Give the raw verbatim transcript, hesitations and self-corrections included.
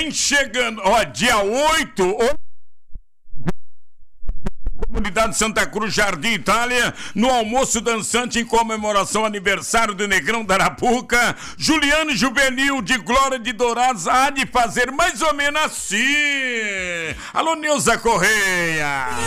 vem chegando, ó, dia oito, Comunidade Santa Cruz, Jardim Itália, no almoço dançante em comemoração ao aniversário do Negrão da Arapuca. Juliano Juvenil de Glória de Dourados há de fazer mais ou menos assim. Alô, Neuza Correia.